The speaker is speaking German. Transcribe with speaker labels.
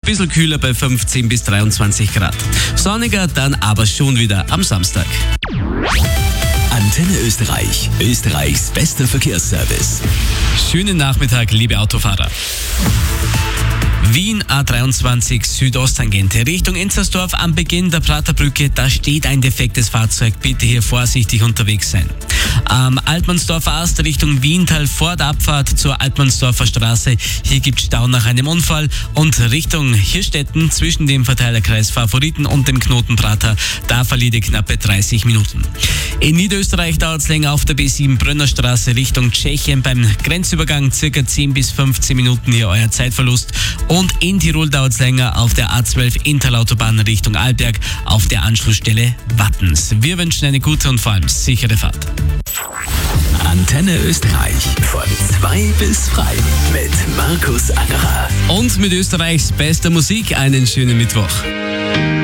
Speaker 1: bisschen kühler bei 15 bis 23 Grad. Sonniger dann aber schon wieder am Samstag.
Speaker 2: Antenne Österreich, Österreichs bester Verkehrsservice.
Speaker 1: Schönen Nachmittag, liebe Autofahrer. Wien A23 Südosttangente Richtung Inzersdorf am Beginn der Praterbrücke, da steht ein defektes Fahrzeug. Bitte hier vorsichtig unterwegs sein. Am Altmannsdorfer Ast Richtung Wiental vor der Abfahrt zur Altmannsdorfer Straße. Hier gibt es Stau nach einem Unfall. Und Richtung Hirstetten zwischen dem Verteilerkreis Favoriten und dem Knoten Prater, da verliert ihr knappe 30 Minuten. In Niederösterreich dauert es länger auf der B7 Brönnerstraße Richtung Tschechien beim Grenzübergang circa 10 bis 15 Minuten hier euer Zeitverlust. Und in Tirol dauert es länger auf der A12 Interlautobahn Richtung Arlberg auf der Anschlussstelle Wattens. Wir wünschen eine gute und vor allem sichere Fahrt.
Speaker 2: Antenne Österreich von 2 bis frei mit Markus Angerer.
Speaker 1: Und mit Österreichs bester Musik einen schönen Mittwoch.